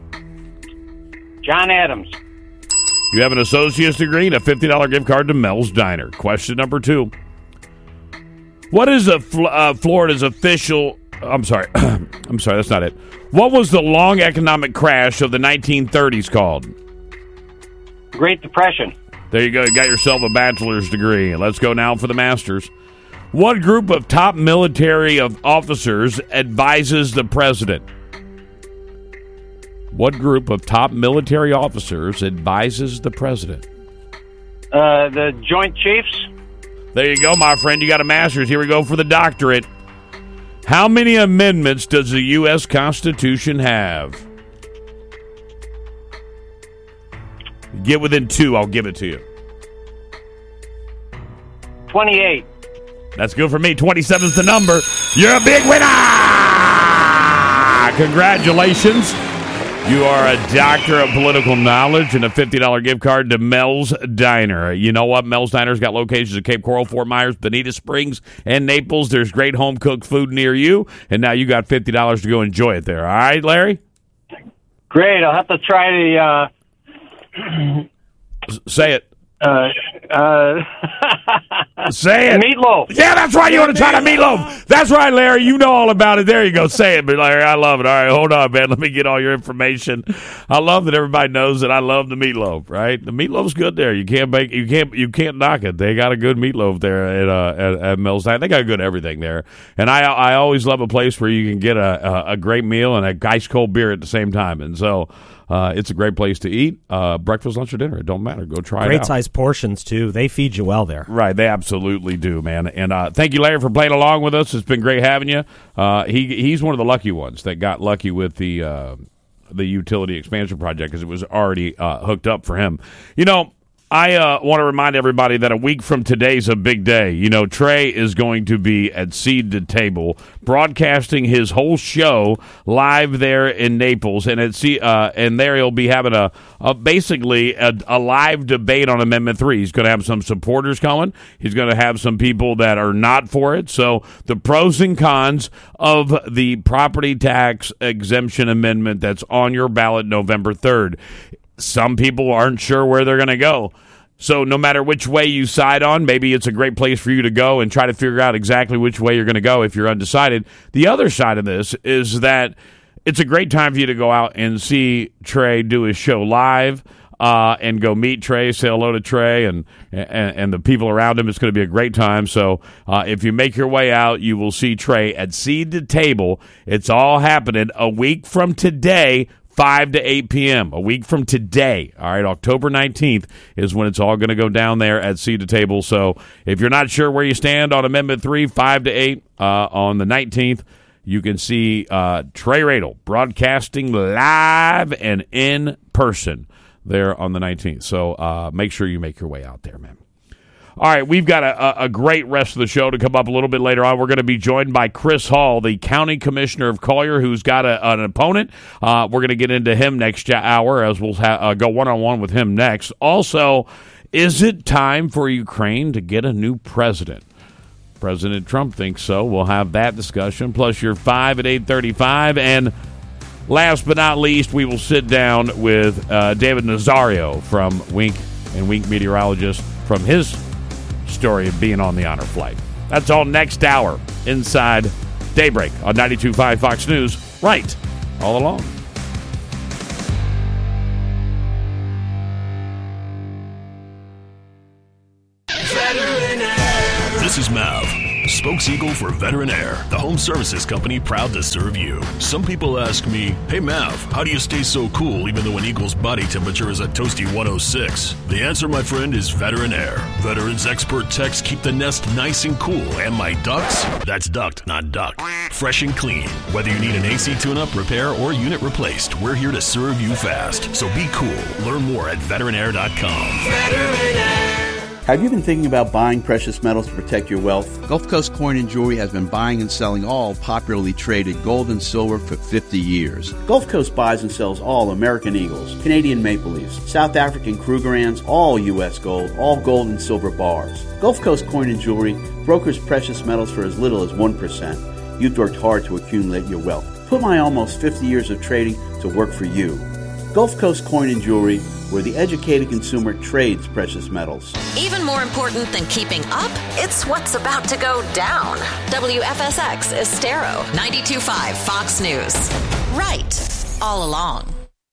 John Adams. You have an associate's degree and a fifty dollars gift card to Mel's Diner. Question number two. What is a uh, Florida's official... I'm sorry. I'm sorry, that's not it. What was the long economic crash of the nineteen thirties called? Great Depression. There you go. You got yourself a bachelor's degree. Let's go now for the master's. What group of top military of officers advises the president? What group of top military officers advises the president? Uh, the Joint Chiefs. There you go, my friend. You got a master's. Here we go for the doctorate. How many amendments does the U S Constitution have? Get within two, I'll give it to you. twenty-eight. That's good for me. twenty-seven's the number. You're a big winner! Congratulations. You are a doctor of political knowledge and a fifty dollars gift card to Mel's Diner. You know what? Mel's Diner's got locations at Cape Coral, Fort Myers, Bonita Springs, and Naples. There's great home-cooked food near you, and now you got fifty dollars to go enjoy it there. All right, Larry? Great. I'll have to try the... Uh... Say it. Uh, uh, Say it. Meatloaf. Yeah, that's right. You want to try the meatloaf. That's right, Larry. You know all about it. There you go. Say it, but Larry, I love it. All right, hold on, man. Let me get all your information. I love that everybody knows that I love the meatloaf. Right, the meatloaf's good there. You can't make you can't you can't knock it. They got a good meatloaf there at uh, at, at Mel's Diner. They got good everything there. And I I always love a place where you can get a a, a great meal and a ice cold beer at the same time. And so. Uh, it's a great place to eat. Uh, breakfast, lunch, or dinner. It don't matter. Go try it out. Great size portions, too. They feed you well there. Right. They absolutely do, man. And uh, thank you, Larry, for playing along with us. It's been great having you. Uh, he He's one of the lucky ones that got lucky with the, uh, the utility expansion project because it was already uh, hooked up for him. You know, I uh, want to remind everybody that a week from today's a big day. You know, Trey is going to be at Seed to Table broadcasting his whole show live there in Naples, and at C- uh, and there he'll be having a, a basically a, a live debate on Amendment three. He's going to have some supporters coming. He's going to have some people that are not for it. So the pros and cons of the property tax exemption amendment that's on your ballot November third. Some people aren't sure where they're going to go. So no matter which way you side on, maybe it's a great place for you to go and try to figure out exactly which way you're going to go if you're undecided. The other side of this is that it's a great time for you to go out and see Trey do his show live uh, and go meet Trey, say hello to Trey and, and, and the people around him. It's going to be a great time. So uh, if you make your way out, you will see Trey at Seed to Table. It's all happening a week from today, five to eight p.m., a week from today. All right, October nineteenth is when it's all going to go down there at Seed to Table. So if you're not sure where you stand on Amendment three, five to eight uh, on the nineteenth, you can see uh, Trey Radel broadcasting live and in person there on the nineteenth. So uh, make sure you make your way out there, man. All right, we've got a, a great rest of the show to come up a little bit later on. We're going to be joined by Chris Hall, the county commissioner of Collier, who's got a, an opponent. Uh, we're going to get into him next hour as we'll ha- uh, go one-on-one with him next. Also, is it time for Ukraine to get a new president? President Trump thinks so. We'll have that discussion, plus your five at eight thirty-five. And last but not least, we will sit down with uh, David Nazario from Wink and Wink Meteorologist from his story of being on the honor flight. That's all next hour inside Daybreak on ninety-two point five Fox News, right all along. This is Mav, Spokes-Eagle for Veteran Air, the home services company proud to serve you. Some people ask me, hey Mav, how do you stay so cool even though an eagle's body temperature is a toasty one oh six? The answer, my friend, is Veteran Air. Veterans expert techs keep the nest nice and cool, and my ducks, that's ducked, not ducked, fresh and clean. Whether you need an A C tune-up, repair, or unit replaced, we're here to serve you fast. So be cool. Learn more at veteran air dot com. Veteran Air. Have you been thinking about buying precious metals to protect your wealth? Gulf Coast Coin and Jewelry has been buying and selling all popularly traded gold and silver for fifty years. Gulf Coast buys and sells all American Eagles, Canadian Maple Leafs, South African Krugerrands, all U S gold, all gold and silver bars. Gulf Coast Coin and Jewelry brokers precious metals for as little as one percent. You've worked hard to accumulate your wealth. Put my almost fifty years of trading to work for you. Gulf Coast Coin and Jewelry, where the educated consumer trades precious metals. Even more important than keeping up, it's what's about to go down. W F S X Estero, ninety-two point five Fox News. Right all along.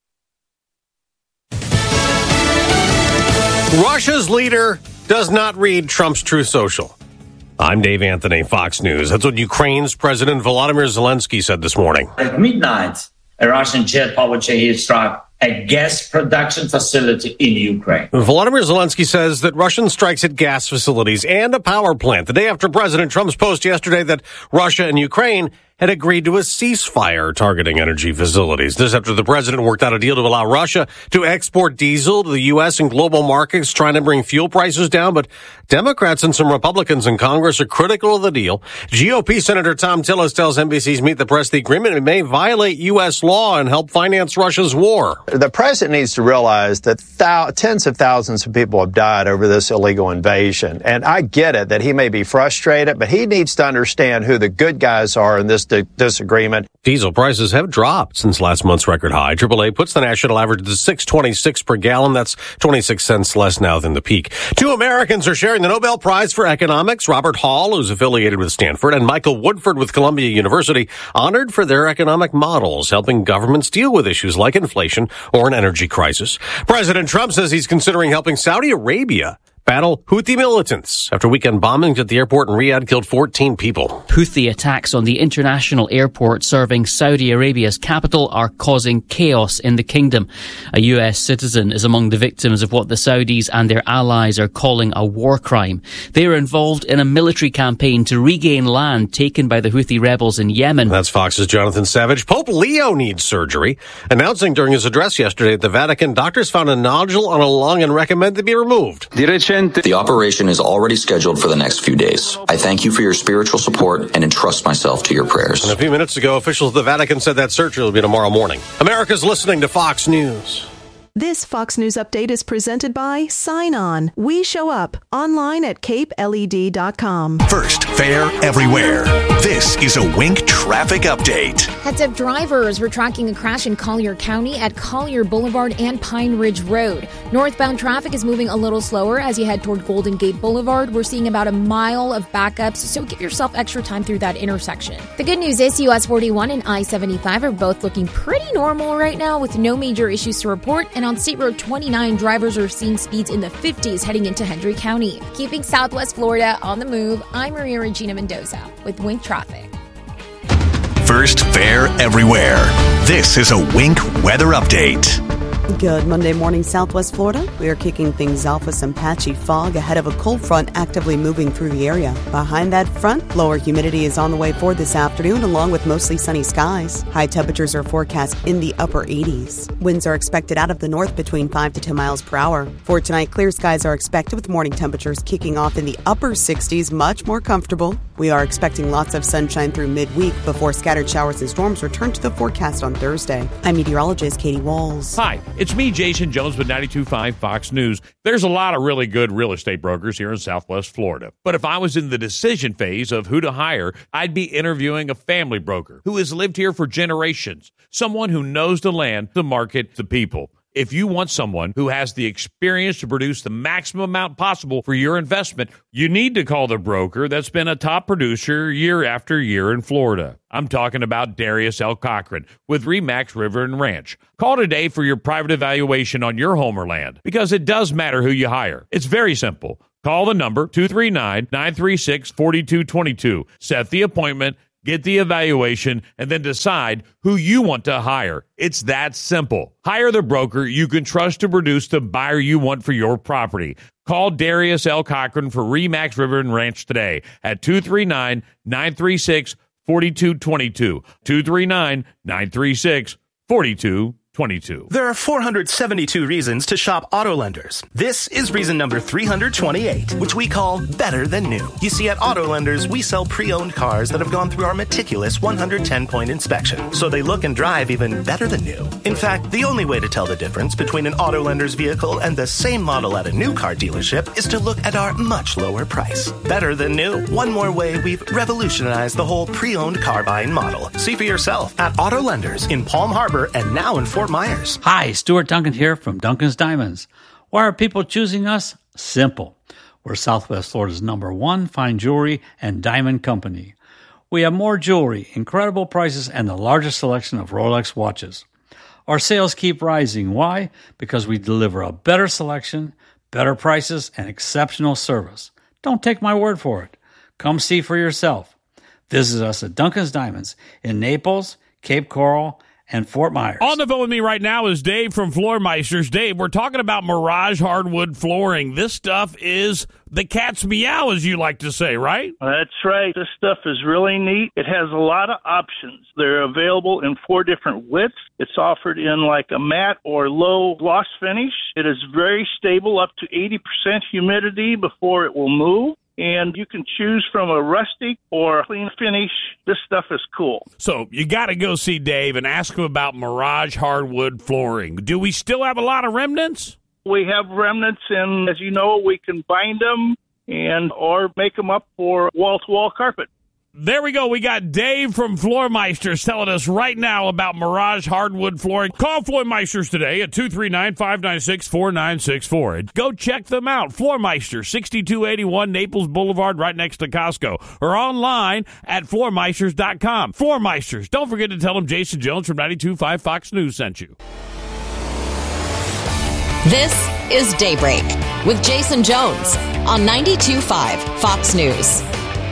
Russia's leader does not read Trump's Truth Social. I'm Dave Anthony, Fox News. That's what Ukraine's President Volodymyr Zelensky said this morning. At midnight, a Russian jet powered Shahed struck a gas production facility in Ukraine. Volodymyr Zelensky says that Russian strikes at gas facilities and a power plant the day after President Trump's post yesterday that Russia and Ukraine had agreed to a ceasefire targeting energy facilities. This after the president worked out a deal to allow Russia to export diesel to the U S and global markets, trying to bring fuel prices down. But Democrats and some Republicans in Congress are critical of the deal. G O P Senator Tom Tillis tells N B C's Meet the Press the agreement may violate U S law and help finance Russia's war. The president needs to realize that thou- tens of thousands of people have died over this illegal invasion. And I get it that he may be frustrated, but he needs to understand who the good guys are in this disagreement. Diesel prices have dropped since last month's record high. triple A puts the national average to six twenty-six per gallon. That's twenty-six cents less now than the peak. Two Americans are sharing the Nobel Prize for Economics. Robert Hall, who's affiliated with Stanford, and Michael Woodford with Columbia University, honored for their economic models, helping governments deal with issues like inflation or an energy crisis. President Trump says he's considering helping Saudi Arabia battle Houthi militants after weekend bombings at the airport in Riyadh killed fourteen people. Houthi attacks on the international airport serving Saudi Arabia's capital are causing chaos in the kingdom. A U S citizen is among the victims of what the Saudis and their allies are calling a war crime. They are involved in a military campaign to regain land taken by the Houthi rebels in Yemen. That's Fox's Jonathan Savage. Pope Leo needs surgery. Announcing during his address yesterday at the Vatican, doctors found a nodule on a lung and recommend it be removed. The operation is already scheduled for the next few days. I thank you for your spiritual support and entrust myself to your prayers. And a few minutes ago, officials at the Vatican said that surgery will be tomorrow morning. America's listening to Fox News. This Fox News update is presented by Sign On. We show up online at cape L E D dot com. First, fair everywhere. This is a Wink traffic update. Heads up drivers. We're tracking a crash in Collier County at Collier Boulevard and Pine Ridge Road. Northbound traffic is moving a little slower as you head toward Golden Gate Boulevard. We're seeing about a mile of backups, so give yourself extra time through that intersection. The good news is U S forty-one and I seventy-five are both looking pretty normal right now with no major issues to report. And on State Road twenty-nine, drivers are seeing speeds in the fifties heading into Hendry County. Keeping Southwest Florida on the move, I'm Maria Regina Mendoza with Wink Traffic. First, fair everywhere. This is a Wink weather update. Good Monday morning, Southwest Florida. We are kicking things off with some patchy fog ahead of a cold front actively moving through the area. Behind that front, lower humidity is on the way for this afternoon, along with mostly sunny skies. High temperatures are forecast in the upper eighties. Winds are expected out of the north between five to ten miles per hour. For tonight, clear skies are expected with morning temperatures kicking off in the upper sixties, much more comfortable. We are expecting lots of sunshine through midweek before scattered showers and storms return to the forecast on Thursday. I'm meteorologist Katie Walls. Hi, it's me, Jason Jones with ninety-two point five Fox News. There's a lot of really good real estate brokers here in Southwest Florida. But if I was in the decision phase of who to hire, I'd be interviewing a family broker who has lived here for generations, someone who knows the land, the market, the people. If you want someone who has the experience to produce the maximum amount possible for your investment, you need to call the broker that's been a top producer year after year in Florida. I'm talking about Darius L. Cochran with RE/MAX River and Ranch. Call today for your private evaluation on your home or land, because it does matter who you hire. It's very simple. Call the number two three nine, nine three six, four two two two. Set the appointment, get the evaluation, and then decide who you want to hire. It's that simple. Hire the broker you can trust to produce the buyer you want for your property. Call Darius L. Cochran for RE/MAX River and Ranch today at two three nine, nine three six, four two two two. two three nine, nine three six, four two twenty-two. There are four hundred seventy-two reasons to shop Auto Lenders. This is reason number three hundred twenty-eight, which we call better than new. You see, at Auto Lenders, we sell pre-owned cars that have gone through our meticulous one hundred ten point inspection, so they look and drive even better than new. In fact, the only way to tell the difference between an Auto Lender's vehicle and the same model at a new car dealership is to look at our much lower price. Better than new. One more way we've revolutionized the whole pre-owned car buying model. See for yourself at Auto Lenders in Palm Harbor and now in Fort Myers. Hi, Stuart Duncan here from Duncan's Diamonds. Why are people choosing us? Simple. We're Southwest Florida's number one fine jewelry and diamond company. We have more jewelry, incredible prices, and the largest selection of Rolex watches. Our sales keep rising. Why? Because we deliver a better selection, better prices, and exceptional service. Don't take my word for it. Come see for yourself. Visit us at Duncan's Diamonds in Naples, Cape Coral, and Fort Myers. On the phone with me right now is Dave from Floormeisters. Dave, we're talking about Mirage hardwood flooring. This stuff is the cat's meow, as you like to say, right? That's right. This stuff is really neat. It has a lot of options. They're available in four different widths. It's offered in like a matte or low gloss finish. It is very stable, up to eighty percent humidity before it will move. And you can choose from a rustic or a clean finish. This stuff is cool. So you got to go see Dave and ask him about Mirage hardwood flooring. Do we still have a lot of remnants? We have remnants, and as you know, we can bind them and or make them up for wall-to-wall carpet. There we go. We got Dave from Floormeisters telling us right now about Mirage hardwood flooring. Call Floormeisters today at two three nine, five nine six, four nine six four. Go check them out. Floormeisters, sixty-two eighty-one Naples Boulevard, right next to Costco. Or online at floormeisters dot com. Floormeisters. Don't forget to tell them Jason Jones from ninety-two point five Fox News sent you. This is Daybreak with Jason Jones on ninety-two point five Fox News.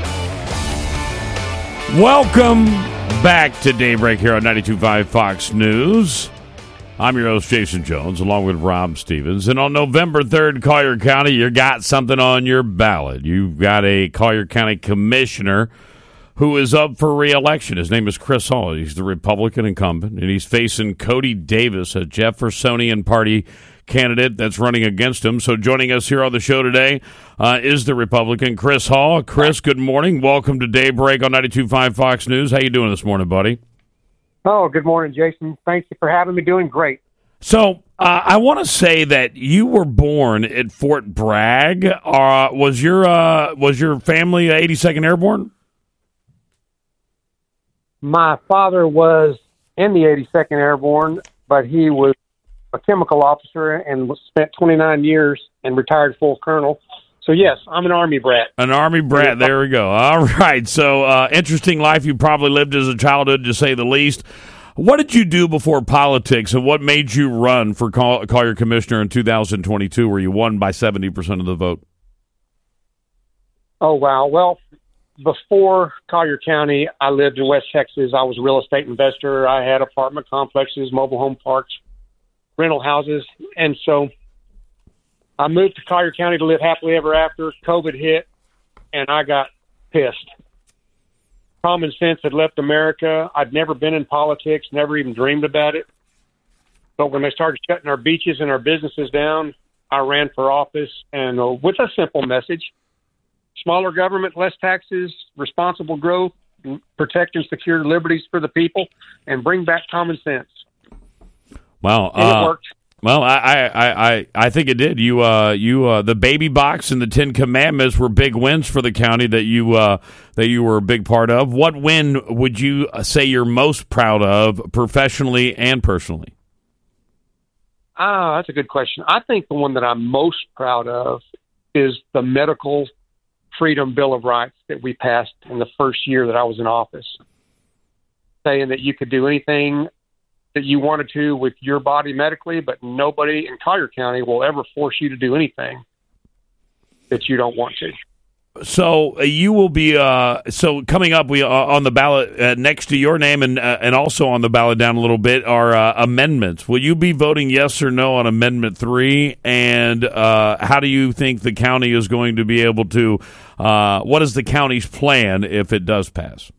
Welcome back to Daybreak here on ninety-two point five Fox News. I'm your host, Jason Jones, along with Rob Stevens. And on November third, Collier County, you got something on your ballot. You've got a Collier County commissioner who is up for re-election. His name is Chris Hall. He's the Republican incumbent, and he's facing Cody Davis, a Jeffersonian Party candidate that's running against him. So joining us here on the show today uh, is the Republican, Chris Hall. Chris, good morning. Welcome to Daybreak on ninety-two point five Fox News. How you doing this morning, buddy? Oh, good morning, Jason. Thank you for having me. Doing great. So uh, I want to say that you were born at Fort Bragg. Uh, was your uh, was your family eighty-second Airborne? My father was in the eighty-second Airborne, but he was a chemical officer and spent twenty-nine years and retired full colonel. So, yes, I'm an Army brat. An Army brat. There we go. All right. So, uh, interesting life you probably lived as a childhood, to say the least. What did you do before politics, and what made you run for Col- Collier Commissioner in two thousand twenty-two, where you won by seventy percent of the vote? Oh, wow. Well, before Collier County, I lived in West Texas. I was a real estate investor. I had apartment complexes, mobile home parks. rental houses. And so I moved to Collier County to live happily ever after. COVID hit, and I got pissed. Common sense had left America. I'd never been in politics, never even dreamed about it. But when they started shutting our beaches and our businesses down, I ran for office, and uh, with a simple message: smaller government, less taxes, responsible growth, protect and secure liberties for the people, and bring back common sense. Wow. And uh, it worked. Well, I, I, I, I think it did. You, uh, you, uh, the baby box and the Ten Commandments were big wins for the county that you, uh, that you were a big part of. What win would you say you're most proud of, professionally and personally? Ah, that's a good question. I think the one that I'm most proud of is the Medical Freedom Bill of Rights that we passed in the first year that I was in office, saying that you could do anything that you wanted to with your body medically, but nobody in Collier County will ever force you to do anything that you don't want to. So uh, you will be uh, so coming up. We uh, on the ballot uh, next to your name, and uh, and also on the ballot down a little bit are uh, amendments. Will you be voting yes or no on Amendment Three? And uh, how do you think the county is going to be able to? Uh, what is the county's plan if it does pass?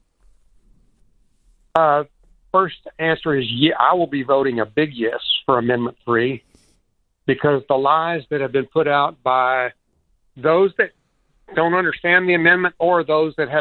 Uh, first answer is yeah. I will be voting a big yes for Amendment Three, because the lies that have been put out by those that don't understand the amendment or those that have